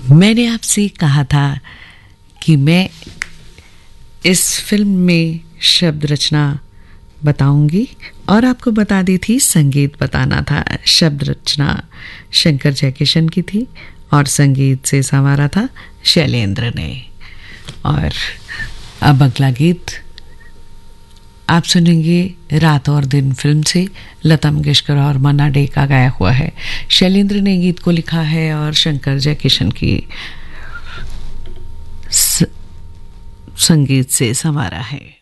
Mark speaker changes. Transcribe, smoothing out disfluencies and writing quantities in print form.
Speaker 1: मैंने आपसे कहा था कि मैं इस फिल्म में शब्द रचना बताऊंगी और आपको बता दी थी संगीत बताना था। शब्द रचना शंकर जयकिशन की थी और संगीत से संवारा था शैलेंद्र ने। और अब अगला गीत आप सुनेंगे रात और दिन फिल्म से, लता मंगेशकर और मन्ना डे का गाया हुआ है। शैलेंद्र ने गीत को लिखा है और शंकर जयकिशन की संगीत से संवारा है।